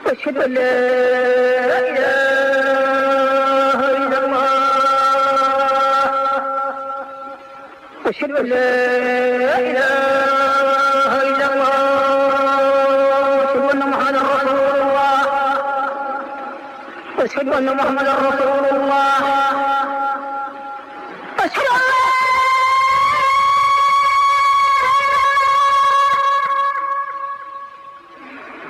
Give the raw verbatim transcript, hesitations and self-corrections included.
أشهد أن لا إله إلا الله أشهد أن لا إله إلا الله أشهد أن محمدا رسول الله أشهد أن محمدا رسول الله أشهد أن لا